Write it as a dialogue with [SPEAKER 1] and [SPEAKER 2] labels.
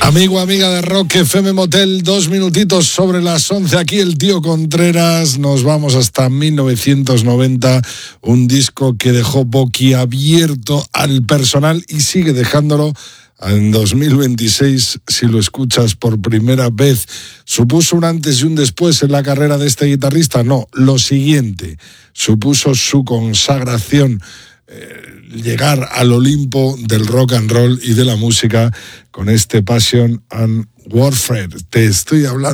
[SPEAKER 1] Amigo, amiga de Rock FM Motel, 2 minutitos sobre las 11. Aquí el tío Contreras. Nos vamos hasta 1990. Un disco que dejó boquiabierto al personal y sigue dejándolo en 2026. Si lo escuchas por primera vez, ¿supuso un antes y un después en la carrera de este guitarrista? No, lo siguiente. Supuso su consagración. Llegar al Olimpo del rock and roll y de la música con este Passion and Warfare. Te estoy hablando